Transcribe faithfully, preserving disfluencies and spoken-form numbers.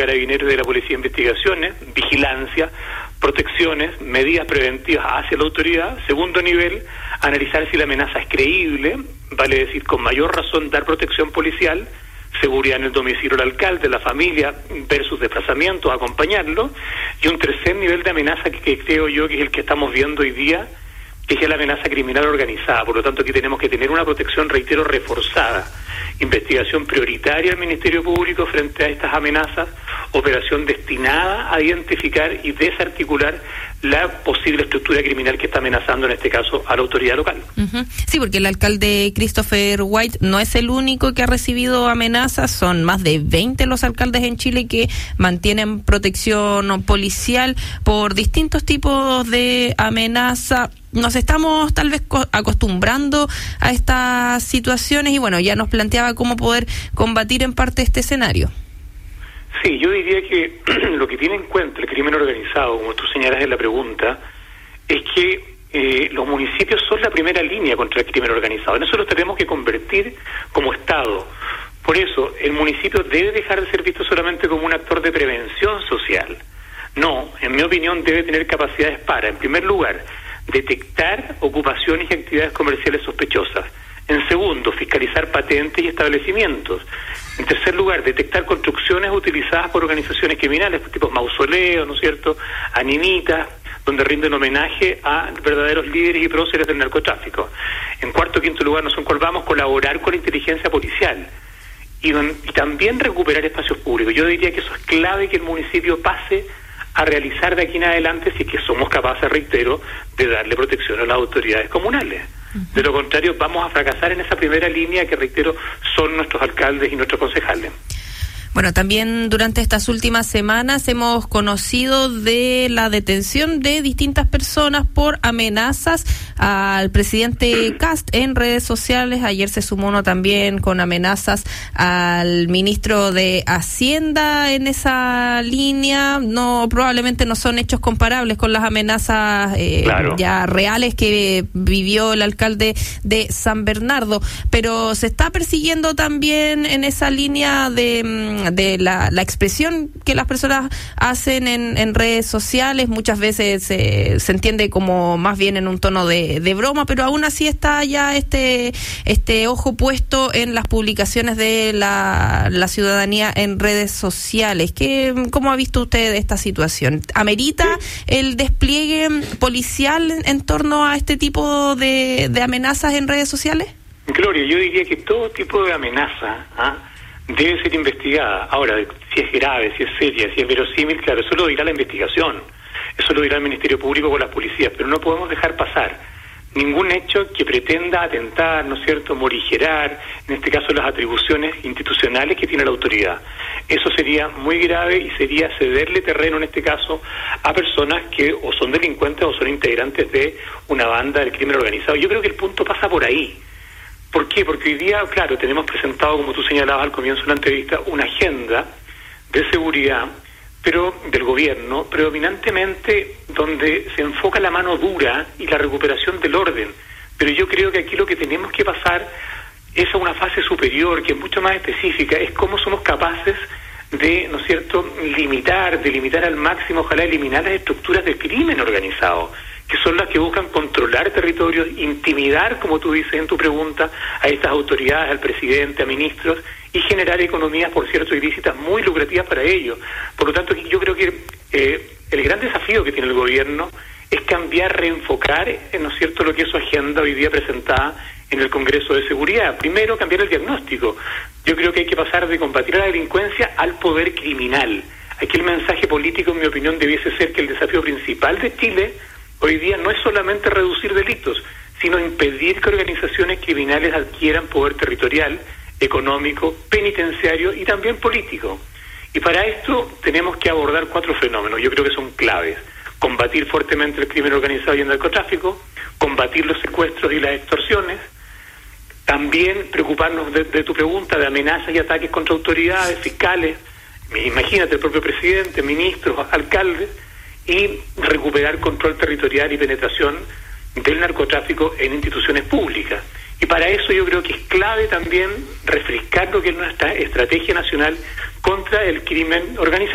Carabineros y de la Policía de Investigaciones, vigilancia, protecciones, medidas preventivas hacia la autoridad. Segundo nivel, analizar si la amenaza es creíble, vale decir, con mayor razón dar protección policial, seguridad en el domicilio del alcalde, la familia, versus desplazamientos, acompañarlo. Y un tercer nivel de amenaza que, que creo yo que es el que estamos viendo hoy día, que es la amenaza criminal organizada. Por lo tanto, aquí tenemos que tener una protección, reitero, reforzada. Investigación prioritaria al Ministerio Público frente a estas amenazas, operación destinada a identificar y desarticular la posible estructura criminal que está amenazando en este caso a la autoridad local. Uh-huh. Sí, porque el alcalde Christopher White no es el único que ha recibido amenazas, son más de veinte los alcaldes en Chile que mantienen protección policial por distintos tipos de amenaza. Nos estamos tal vez co- acostumbrando a estas situaciones y bueno, ya nos planteaba cómo poder combatir en parte este escenario. Sí, yo diría que lo que tiene en cuenta el crimen organizado, como tú señalas en la pregunta, es que eh, los municipios son la primera línea contra el crimen organizado. En eso los tenemos que convertir como Estado. Por eso, el municipio debe dejar de ser visto solamente como un actor de prevención social. No, en mi opinión, debe tener capacidades para, en primer lugar, detectar ocupaciones y actividades comerciales sospechosas. En segundo, fiscalizar patentes y establecimientos. En tercer lugar, detectar construcciones utilizadas por organizaciones criminales, tipos mausoleos, ¿no es cierto?, animitas, donde rinden homenaje a verdaderos líderes y próceres del narcotráfico. En cuarto o quinto lugar, nos encolvamos colaborar con la inteligencia policial y, y también recuperar espacios públicos. Yo diría que eso es clave, que el municipio pase a realizar de aquí en adelante, si es que somos capaces, reitero, de darle protección a las autoridades comunales. De lo contrario, vamos a fracasar en esa primera línea que, reitero, son nuestros alcaldes y nuestros concejales. Bueno, también durante estas últimas semanas hemos conocido de la detención de distintas personas por amenazas al presidente Kast en redes sociales. Ayer se sumó uno también con amenazas al ministro de Hacienda en esa línea. No, probablemente no son hechos comparables con las amenazas eh, claro. ya reales que vivió el alcalde de San Bernardo, pero se está persiguiendo también en esa línea de de la, la expresión que las personas hacen en, en redes sociales. Muchas veces eh, se entiende como más bien en un tono de, de broma, pero aún así está ya este este ojo puesto en las publicaciones de la, la ciudadanía en redes sociales. ¿Qué, ¿Cómo ha visto usted esta situación? ¿Amerita el despliegue policial en, en torno a este tipo de, de amenazas en redes sociales? Gloria, yo diría que todo tipo de amenaza ¿ah? debe ser investigada. Ahora, si es grave, si es seria, si es verosímil, claro, eso lo dirá la investigación, eso lo dirá el Ministerio Público con las policías, pero no podemos dejar pasar ningún hecho que pretenda atentar, ¿no es cierto?, morigerar, en este caso, las atribuciones institucionales que tiene la autoridad. Eso sería muy grave y sería cederle terreno, en este caso, a personas que o son delincuentes o son integrantes de una banda del crimen organizado. Yo creo que el punto pasa por ahí. ¿Por qué? Porque hoy día, claro, tenemos presentado, como tú señalabas al comienzo de la entrevista, una agenda de seguridad, pero del gobierno, predominantemente donde se enfoca la mano dura y la recuperación del orden. Pero yo creo que aquí lo que tenemos que pasar es a una fase superior, que es mucho más específica, es cómo somos capaces de, ¿no es cierto?, limitar, de limitar al máximo, ojalá eliminar las estructuras del crimen organizado, que son las que buscan controlar territorios, intimidar, como tú dices en tu pregunta, a estas autoridades, al presidente, a ministros, y generar economías, por cierto, ilícitas muy lucrativas para ellos. Por lo tanto, yo creo que eh, el gran desafío que tiene el gobierno es cambiar, reenfocar, eh, ¿no es cierto?, lo que es su agenda hoy día presentada en el Congreso de Seguridad. Primero, cambiar el diagnóstico. Yo creo que hay que pasar de combatir a la delincuencia al poder criminal. Aquí el mensaje político, en mi opinión, debiese ser que el desafío principal de Chile hoy día no es solamente reducir delitos, sino impedir que organizaciones criminales adquieran poder territorial, económico, penitenciario y también político. Y para esto tenemos que abordar cuatro fenómenos, yo creo que son claves. Combatir fuertemente el crimen organizado y el narcotráfico, combatir los secuestros y las extorsiones, también preocuparnos de, de tu pregunta, de amenazas y ataques contra autoridades, fiscales, imagínate el propio presidente, ministros, alcaldes, y recuperar control territorial y penetración del narcotráfico en instituciones públicas. Y para eso yo creo que es clave también refrescar lo que es nuestra estrategia nacional contra el crimen organizado.